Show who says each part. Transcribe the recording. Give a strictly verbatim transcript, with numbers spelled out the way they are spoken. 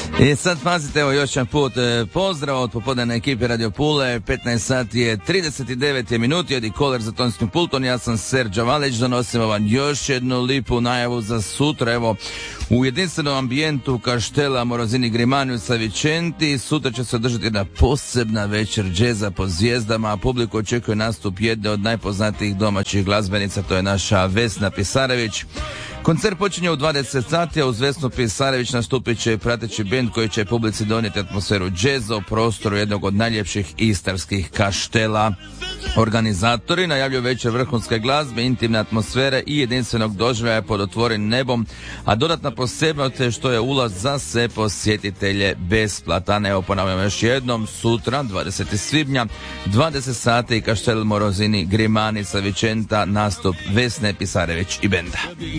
Speaker 1: I sad pazite, evo još jedan put e, pozdrav od popodnevne ekipe Radio Pule. petnaest sati je trideset devet minuti, Edi Koler za tonskim pultom, ja sam Serđa Valić, donosimo vam još jednu lipu najavu za sutra. Evo, u jedinstvenom ambijentu Kaštela Morozini Grimani u Savicenti sutra će se održati jedna posebna večer džeza po zvijezdama, a publiku očekuje nastup jedne od najpoznatijih domaćih glazbenica, to je naša Vesna Pisarević. Koncert počinje u dvadeset sati, a uz Vesnu Pisarević nastupit će prateći bend koji će publici donijeti atmosferu džeza u prostoru jednog od najljepših istarskih kaštela. Organizatori najavljuju večer vrhunske glazbe, intimne atmosfere i jedinstvenog doživljaja pod otvorenim nebom, a dodatna posebnost je što je ulaz za sve posjetitelje besplatan. Evo, ponavljam još jednom, sutra dvadesetog svibnja dvadeset sati, Kaštel Morozini Grimani sa Vicenta, nastup Vesne Pisarević i benda.